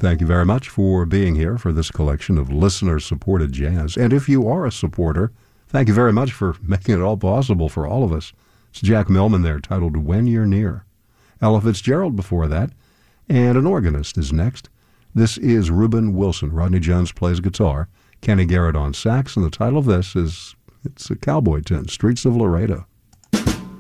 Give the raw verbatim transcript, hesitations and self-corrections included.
thank you very much for being here for this collection of listener-supported jazz. And if you are a supporter, thank you very much for making it all possible for all of us. It's Jack Millman there, titled When You're Near. Ella Fitzgerald before that, and an organist is next. This is Reuben Wilson. Rodney Jones plays guitar, Kenny Garrett on sax, and the title of this is, it's a cowboy tune, Streets of Laredo.